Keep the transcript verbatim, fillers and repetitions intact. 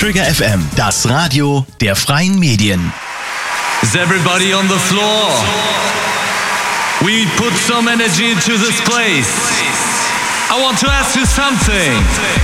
Trigger F M, das Radio der freien Medien. Is everybody on the floor? We put some energy into this place. I want to ask you something.